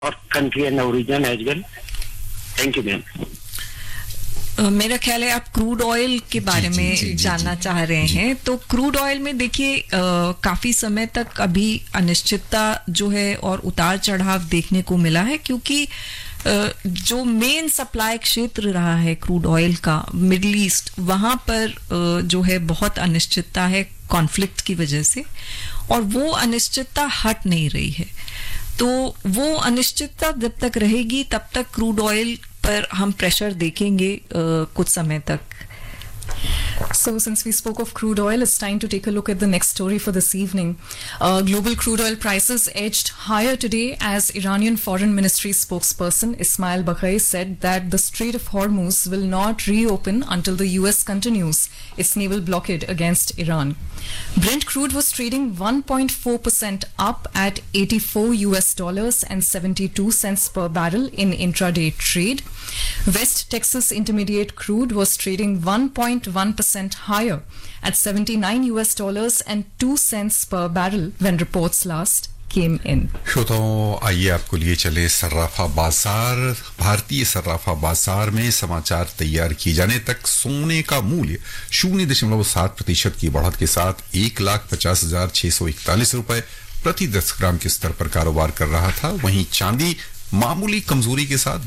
of country and origin as well. Thank you, ma'am. मेरा ख्याल है आप क्रूड ऑयल के बारे में जानना चाह रहे हैं. तो क्रूड ऑयल में देखिए काफी समय तक अभी अनिश्चितता जो है और उतार चढ़ाव देखने को मिला है, क्योंकि जो मेन सप्लाई क्षेत्र रहा है क्रूड ऑयल का मिडिल ईस्ट, वहां पर जो है बहुत अनिश्चितता है कॉन्फ्लिक्ट की वजह से, और वो अनिश्चितता हट नहीं रही है. तो वो अनिश्चितता जब तक रहेगी तब तक क्रूड ऑयल पर हम प्रेशर देखेंगे कुछ समय तक. So since we spoke of crude oil, it's time to take a look at the next story for this evening. Global crude oil prices edged higher today as Iranian Foreign Ministry spokesperson Ismail Baghai said that the Strait of Hormuz will not reopen until the US continues its naval blockade against Iran. Brent crude was trading 1.4% up at $84 and 72 cents per barrel in intraday trade. West Texas Intermediate crude was trading 1.1% higher at $79 and 2 cents per barrel when reports last came in. श्रोताओं, आइए आपको लिए चले सर्राफा बाजार. भारतीय सर्राफा बाजार में समाचार तैयार किए जाने तक सोने का मूल्य 0.7% की बढ़त के साथ 1,50,641 रुपए प्रति 10 ग्राम के स्तर पर कारोबार कर रहा था. वहीं चांदी मामूली कमजोरी के साथ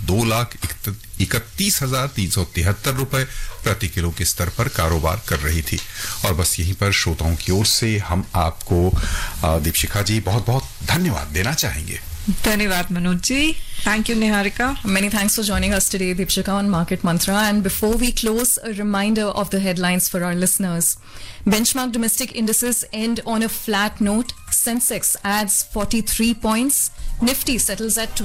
2,31,373 रुपए प्रति किलो के स्तर पर कारोबार कर रही थी. और बस यहीं पर श्रोताओं की ओर से हम आपको दीपशिखा जी बहुत बहुत धन्यवाद देना चाहेंगे. धन्यवाद Manoj ji. Thank you, Niharika. Many thanks for joining us today, Deepshika, on Market Mantra. And before we close, a reminder of the headlines for our listeners. Benchmark domestic indices end on a flat note. Sensex adds 43 points. Nifty settles at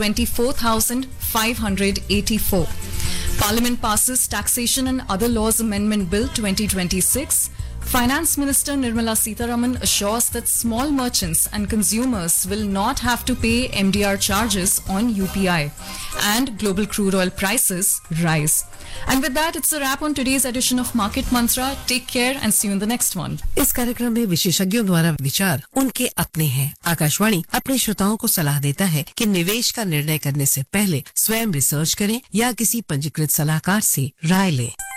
24,584. Parliament passes Taxation and Other Laws Amendment Bill 2026. Finance Minister Nirmala Sitharaman assures that small merchants and consumers will not have to pay MDR charges on UPI. And global crude oil prices rise. And with that, it's a wrap on today's edition of Market Mantra. Take care and see you in the next one. इस कार्यक्रम में विशेषज्ञों द्वारा विचार उनके अपने हैं. आकाशवाणी अपने श्रोताओं को सलाह देता है कि निवेश का निर्णय करने से पहले स्वयं रिसर्च करें या किसी पंजीकृत सलाहकार से राय लें.